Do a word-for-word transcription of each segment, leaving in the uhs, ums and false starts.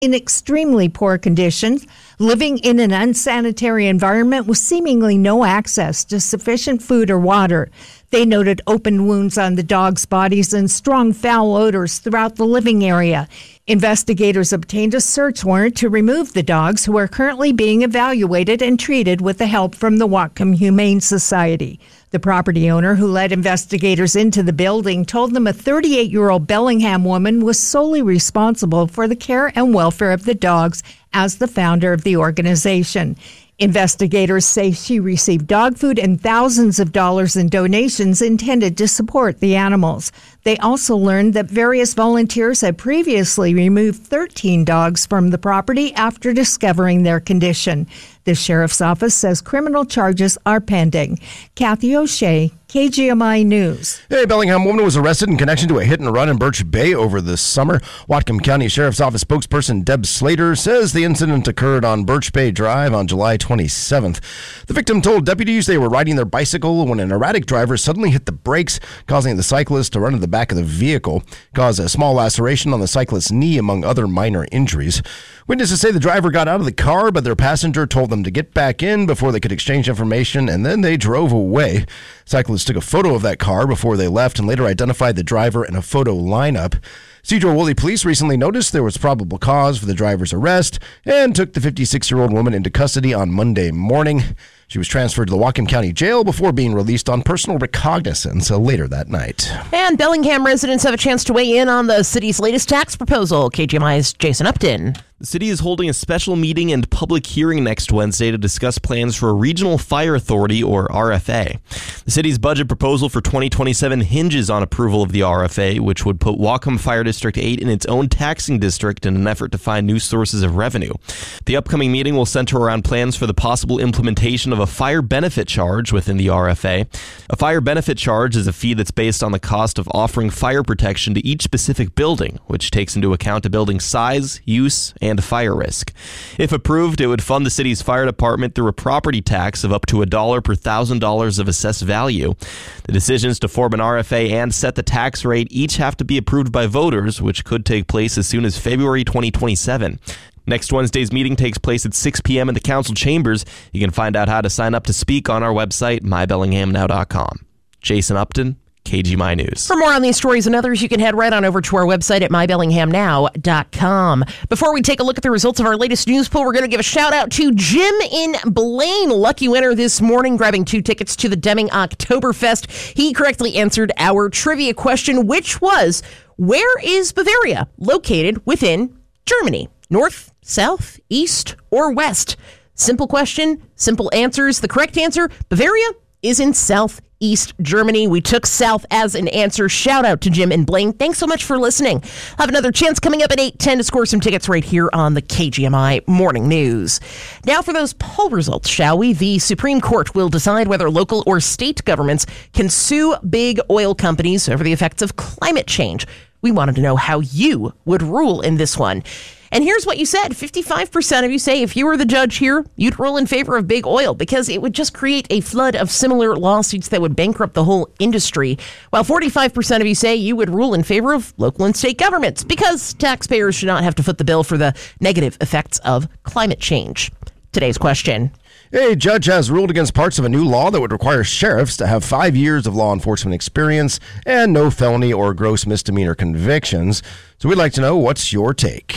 in extremely poor conditions, living in an unsanitary environment with seemingly no access to sufficient food or water. They noted open wounds on the dogs' bodies and strong foul odors throughout the living area. Investigators obtained a search warrant to remove the dogs, who are currently being evaluated and treated with the help from the Whatcom Humane Society. The property owner who led investigators into the building told them a thirty-eight-year-old Bellingham woman was solely responsible for the care and welfare of the dogs as the founder of the organization. Investigators say she received dog food and thousands of dollars in donations intended to support the animals. They also learned that various volunteers had previously removed thirteen dogs from the property after discovering their condition. The sheriff's office says criminal charges are pending. Kathy O'Shea, K G M I News. A Bellingham woman was arrested in connection to a hit and run in Birch Bay over the summer. Whatcom County Sheriff's Office spokesperson Deb Slater says the incident occurred on Birch Bay Drive on July twenty-seventh. The victim told deputies they were riding their bicycle when an erratic driver suddenly hit the brakes, causing the cyclist to run to the back of the vehicle, caused a small laceration on the cyclist's knee, among other minor injuries. Witnesses say the driver got out of the car, but their passenger told them to get back in before they could exchange information, and then they drove away. Cyclists took a photo of that car before they left and later identified the driver in a photo lineup. Sedro-Woolley police recently noticed there was probable cause for the driver's arrest and took the fifty-six-year-old woman into custody on Monday morning. She was transferred to the Whatcom County Jail before being released on personal recognizance later that night. And Bellingham residents have a chance to weigh in on the city's latest tax proposal. K G M I's Jason Upton. The city is holding a special meeting and public hearing next Wednesday to discuss plans for a regional fire authority, or R F A. The city's budget proposal for twenty twenty-seven hinges on approval of the R F A, which would put Whatcom Fire District eight in its own taxing district in an effort to find new sources of revenue. The upcoming meeting will center around plans for the possible implementation of a fire benefit charge within the R F A. A fire benefit charge is a fee that's based on the cost of offering fire protection to each specific building, which takes into account a building's size, use, and and fire risk. If approved, it would fund the city's fire department through a property tax of up to a dollar per thousand dollars of assessed value. The decisions to form an R F A and set the tax rate each have to be approved by voters, which could take place as soon as February twenty twenty-seven. Next Wednesday's meeting takes place at six p.m. in the council chambers. You can find out how to sign up to speak on our website, my bellingham now dot com. Jason Upton, K G M I News. For more on these stories and others, you can head right on over to our website at my bellingham now dot com. Before we take a look at the results of our latest news poll, we're going to give a shout out to Jim in Blaine, lucky winner this morning, grabbing two tickets to the Deming Oktoberfest. He correctly answered our trivia question, which was, where is Bavaria located within Germany? North, south, east, or west? Simple question, simple answers. The correct answer, Bavaria is in southeast Germany. We took south as an answer. Shout out to Jim and Blaine. Thanks so much for listening. Have another chance coming up at eight ten to score some tickets right here on the K G M I Morning News. Now for those poll results, shall we? The Supreme Court will decide whether local or state governments can sue big oil companies over the effects of climate change. We wanted to know how you would rule in this one. And here's what you said. fifty-five percent of you say if you were the judge here, you'd rule in favor of big oil because it would just create a flood of similar lawsuits that would bankrupt the whole industry. While forty-five percent of you say you would rule in favor of local and state governments because taxpayers should not have to foot the bill for the negative effects of climate change. Today's question. A judge has ruled against parts of a new law that would require sheriffs to have five years of law enforcement experience and no felony or gross misdemeanor convictions. So we'd like to know, what's your take?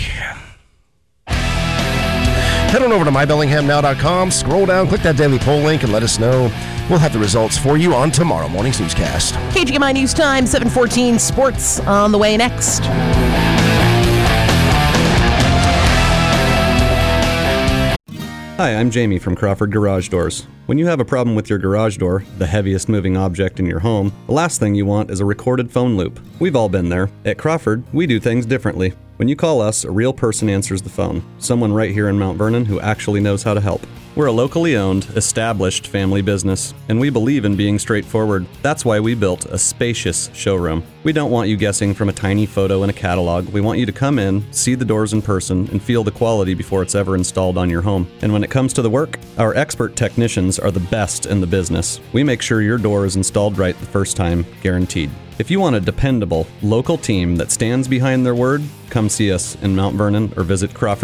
Head on over to my bellingham now dot com, scroll down, click that daily poll link, and let us know. We'll have the results for you on tomorrow morning's newscast. K G M I News Time, seven fourteen Sports on the way next. Hi, I'm Jamie from Crawford Garage Doors. When you have a problem with your garage door, the heaviest moving object in your home, the last thing you want is a recorded phone loop. We've all been there. At Crawford, we do things differently. When you call us, a real person answers the phone. Someone right here in Mount Vernon who actually knows how to help. We're a locally owned, established family business, and we believe in being straightforward. That's why we built a spacious showroom. We don't want you guessing from a tiny photo in a catalog. We want you to come in, see the doors in person, and feel the quality before it's ever installed on your home. And when it comes to the work, our expert technicians are the best in the business. We make sure your door is installed right the first time, guaranteed. If you want a dependable, local team that stands behind their word, come see us in Mount Vernon or visit Crawford